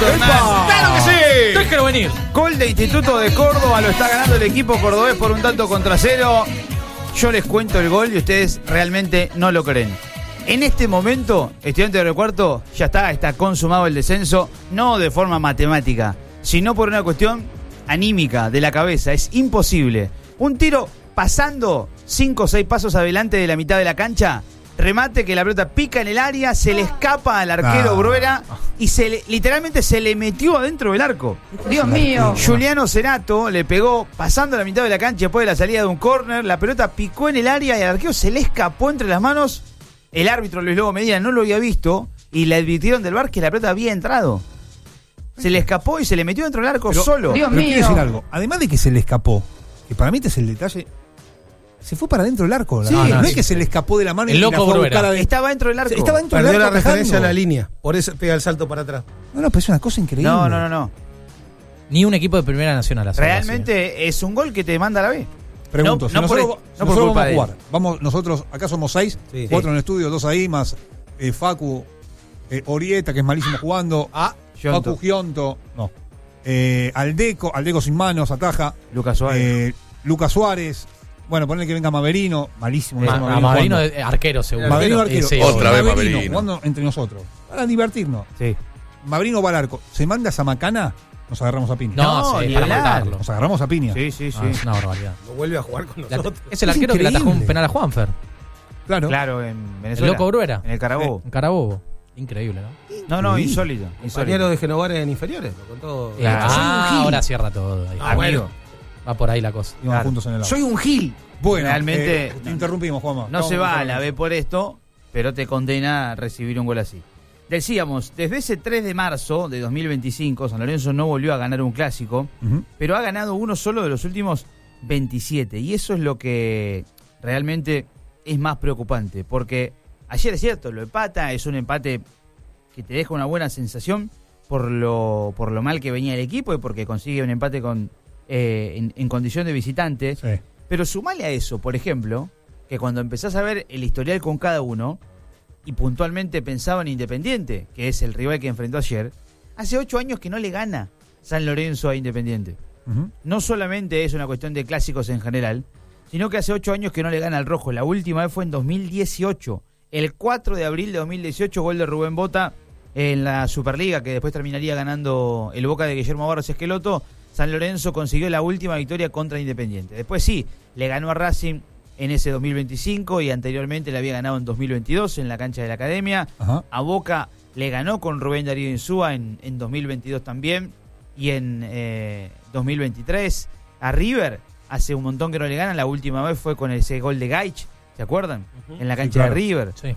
minutos más. ¡Claro que sí! Déjelo venir. Gol de Instituto de Córdoba, lo está ganando el equipo cordobés por 1-0. Yo les cuento el gol y ustedes realmente no lo creen. En este momento, Estudiantes de Río Cuarto ya está consumado el descenso, no de forma matemática, sino por una cuestión anímica de la cabeza. Es imposible. Un tiro pasando 5 o 6 pasos adelante de la mitad de la cancha, remate que la pelota pica en el área, se le escapa al arquero Bruera y literalmente se le metió adentro del arco. Dios mío. Juliano Cerato le pegó pasando la mitad de la cancha después de la salida de un córner, la pelota picó en el área y al arquero se le escapó entre las manos. El árbitro Luis Lobo Medina no lo había visto y le advirtieron del VAR que la pelota había entrado. Se le escapó y se le metió dentro del arco solo. Dios Pero mío. quiero decir algo. Además de que se le escapó, que para mí este es el detalle, se fue para dentro del arco. Sí, no es sí. que se le escapó de la mano El y loco la fue a Bruera. buscar Estaba dentro del arco. Estaba dentro del Perdió arco la referencia a atajando. la línea. Por eso pega el salto para atrás. No, pero es una cosa increíble. No. Ni un equipo de primera nacional hace algo así. Realmente es un gol que te manda a la B. Pregunto, No, si no por- nosotros, no si por nosotros culpa vamos a de jugar, vamos, nosotros, acá somos 6, Sí. 4 en el estudio, 2 ahí, más Facu, Orieta, que es malísimo jugando, Gionto. Facu Gionto, no, Aldeco sin manos, ataja, Lucas Suárez. Lucas Suárez, bueno, ponle que venga Maverino, malísimo. no sé A Maverino jugando. arquero seguro. Maverino arquero, Sí, Otra vez Maverino, Maverino. jugando entre nosotros, para divertirnos. Sí. Maverino va al arco, se manda esa macana, nos agarramos a piña. No, No, sí, ni para hablar. matarlo. Nos agarramos a piña. Sí. Es una barbaridad. No vuelve a jugar con La- nosotros. es el Es arquero que le atajó un increíble. penal a Juanfer. Claro. Claro, en El Venezuela. loco Bruera. En el Carabobo. Un Carabobo. Increíble, ¿no? No, insólito. Compañero de Genovar en inferiores. Lo contó. Ahora cierra todo. Ahí. Amigo. Va por ahí la cosa. Íbamos Claro. juntos en el auto. Soy un gil. Bueno, Realmente te interrumpimos, Juanma. no se va a la B por esto, pero te condena a recibir un gol así. Decíamos, desde ese 3 de marzo de 2025, San Lorenzo no volvió a ganar un clásico, Ujú. pero ha ganado uno solo de los últimos 27. Y eso es lo que realmente es más preocupante, porque ayer es cierto, lo empata, es un empate que te deja una buena sensación por lo mal que venía el equipo y porque consigue un empate en condición de visitante. Sí. Pero sumale a eso, por ejemplo, que cuando empezás a ver el historial con cada uno, y puntualmente pensaba en Independiente, que es el rival que enfrentó ayer, hace 8 años que no le gana San Lorenzo a Independiente. Ujú. No solamente es una cuestión de clásicos en general, sino que hace 8 años que no le gana al rojo. La última vez fue en 2018, el 4 de abril de 2018, gol de Rubén Bota en la Superliga, que después terminaría ganando el Boca de Guillermo Barros Esqueloto. San Lorenzo consiguió la última victoria contra Independiente. Después sí, le ganó a Racing en ese 2025 y anteriormente le había ganado en 2022 en la cancha de la Academia. Ajá. A Boca le ganó con Rubén Darío Insúa en 2022 también y en 2023. A River hace un montón que no le ganan. La última vez fue con ese gol de Gaich, ¿se acuerdan? En la cancha claro. de River. Sí.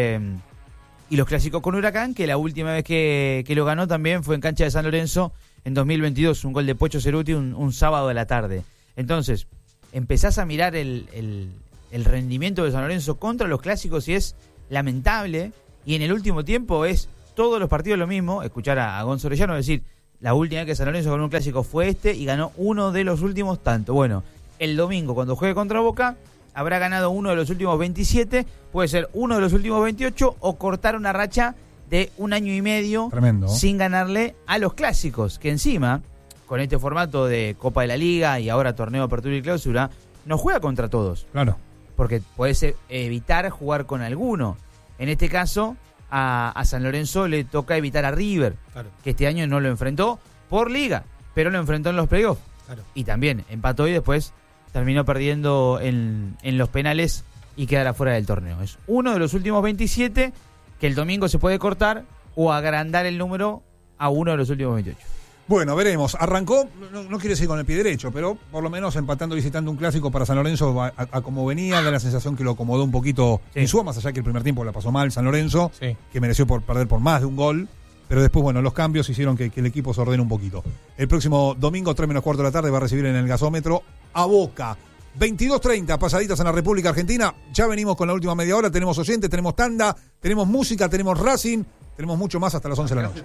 Y los clásicos con Huracán, que la última vez que lo ganó también fue en cancha de San Lorenzo en 2022, un gol de Pocho Ceruti un sábado de la tarde. Entonces, empezás a mirar el rendimiento de San Lorenzo contra los clásicos y es lamentable, y en el último tiempo es todos los partidos lo mismo. Escuchar a Gonzo Orellano decir, la última vez que San Lorenzo ganó un clásico fue este y ganó uno de los últimos tanto. Bueno, el domingo cuando juegue contra Boca habrá ganado uno de los últimos 27, puede ser uno de los últimos 28 o cortar una racha de 1 año y medio Tremendo. sin ganarle a los clásicos, que encima, con este formato de Copa de la Liga y ahora Torneo de Apertura y Clausura, no juega contra todos, Claro. porque podés evitar jugar con alguno. En este caso, a San Lorenzo le toca evitar a River, Claro. que este año no lo enfrentó por Liga, pero lo enfrentó en los playoffs. Claro. Y también empató y después terminó perdiendo en los penales y quedará fuera del torneo. Es uno de los últimos 27 que el domingo se puede cortar o agrandar el número a uno de los últimos 28. Bueno, veremos. Arrancó, no quiere decir con el pie derecho, pero por lo menos empatando y visitando un clásico para San Lorenzo a como venía, da la sensación que lo acomodó un poquito Sí. en su, más allá que el primer tiempo la pasó mal San Lorenzo, Sí. que mereció perder por más de un gol, pero después, bueno, los cambios hicieron que el equipo se ordene un poquito. El próximo domingo, 3 menos cuarto de la tarde, va a recibir en el gasómetro a Boca. 22:30, pasaditas en la República Argentina. Ya venimos con la última media hora. Tenemos oyentes, tenemos tanda, tenemos música, tenemos Racing, tenemos mucho más hasta las 11 de la noche.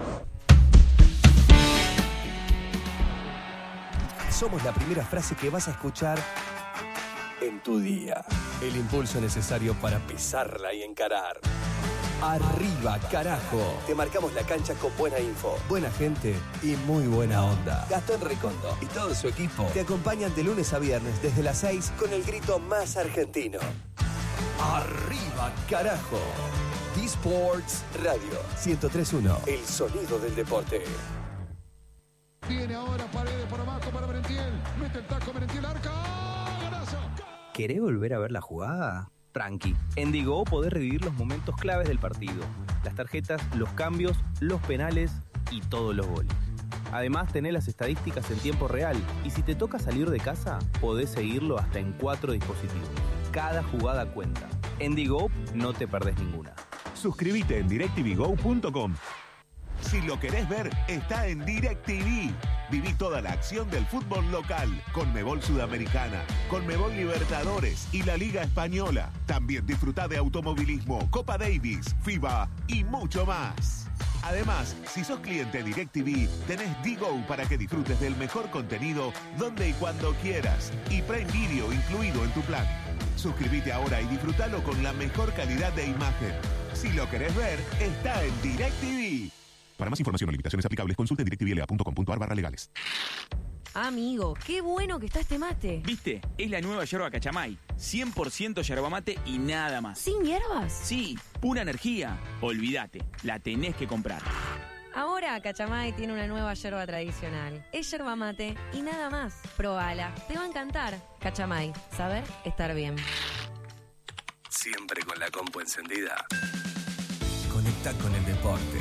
Somos la primera frase que vas a escuchar en tu día. El impulso necesario para pisarla y encarar. Arriba, carajo. Te marcamos la cancha con buena info, buena gente y muy buena onda. Gastón Recondo y todo su equipo te acompañan de lunes a viernes desde las 6 con el grito más argentino. Arriba, carajo. D-Sports Radio 103.1. El sonido del deporte. Viene ahora Paredes por abajo para Merentiel. Mete el taco Merentiel, arca. ¡Golazo! ¿Querés volver a ver la jugada? Tranqui. En Digo podés revivir los momentos claves del partido. Las tarjetas, los cambios, los penales y todos los goles. Además, tenés las estadísticas en tiempo real. Y si te toca salir de casa, podés seguirlo hasta en 4 dispositivos. Cada jugada cuenta. En Digo no te perdés ninguna. Suscríbete en DirecTVGo.com. Si lo querés ver, está en DirecTV. Viví toda la acción del fútbol local, Conmebol Sudamericana, Conmebol Libertadores y la Liga Española. También disfrutá de automovilismo, Copa Davis, FIBA y mucho más. Además, si sos cliente DirecTV, tenés Digo para que disfrutes del mejor contenido donde y cuando quieras. Y Prime Video incluido en tu plan. Suscríbete ahora y disfrutalo con la mejor calidad de imagen. Si lo querés ver, está en DirecTV. Para más información o limitaciones aplicables, consulte en directvla.com.ar/legales. Amigo, qué bueno que está este mate. ¿Viste? Es la nueva yerba Cachamay. 100% yerba mate y nada más. ¿Sin hierbas? Sí, pura energía. Olvídate, la tenés que comprar. Ahora Cachamay tiene una nueva yerba tradicional. Es yerba mate y nada más. Probala, te va a encantar. Cachamay, saber estar bien. Siempre con la compu encendida. Conecta con el deporte.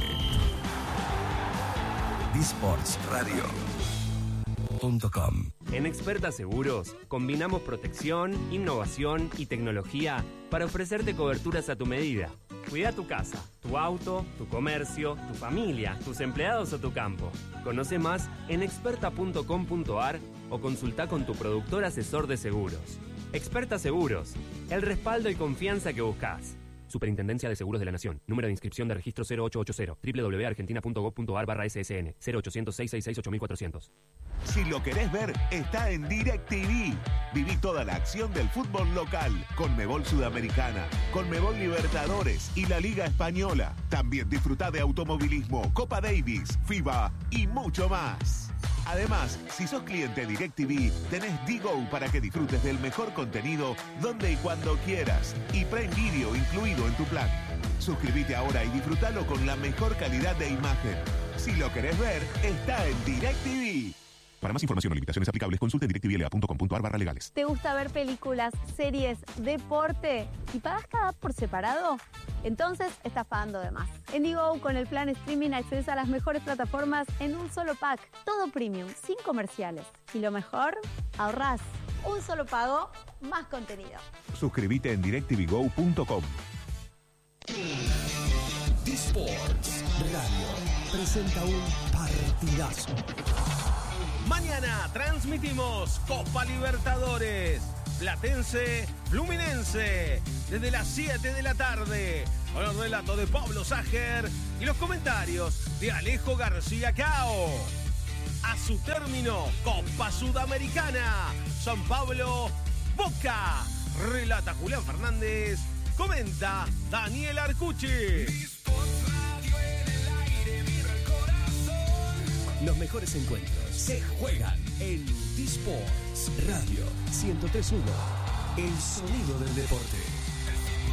DSportsRadio.com. En Experta Seguros combinamos protección, innovación y tecnología para ofrecerte coberturas a tu medida. Cuida tu casa, tu auto, tu comercio, tu familia, tus empleados o tu campo. Conoce más en experta.com.ar o consulta con tu productor asesor de seguros. Experta Seguros, el respaldo y confianza que buscas. Superintendencia de Seguros de la Nación. Número de inscripción de registro 0880. www.argentina.gov.ar/ssn 0800-666-8400. Si lo querés ver, está en DirecTV. Viví toda la acción del fútbol local, Conmebol Sudamericana, Conmebol Libertadores y la Liga Española. También disfrutá de automovilismo, Copa Davis, FIBA y mucho más. Además, si sos cliente DirecTV, tenés Digo para que disfrutes del mejor contenido donde y cuando quieras. Y Prime Video incluido en tu plan. Suscríbete ahora y disfrutalo con la mejor calidad de imagen. Si lo querés ver, está en DirecTV. Para más información o limitaciones aplicables, consulte en directvla.com.ar/legales. ¿Te gusta ver películas, series, deporte y pagas cada app por separado? Entonces estás pagando de más. En Digo, con el plan streaming accedes a las mejores plataformas en un solo pack. Todo premium, sin comerciales. Y lo mejor, ahorrás. Un solo pago, más contenido. Suscríbete en directvgo.com. D-Sports Radio presenta un partidazo. Mañana transmitimos Copa Libertadores. Platense Fluminense. Desde las 7 de la tarde. Con el relato de Pablo Sager y los comentarios de Alejo García Cao. A su término, Copa Sudamericana. San Pablo, Boca. Relata Julián Fernández. Comenta Daniel Arcucci. Los mejores encuentros se juegan en D-Sports Radio 103.1. El sonido del deporte.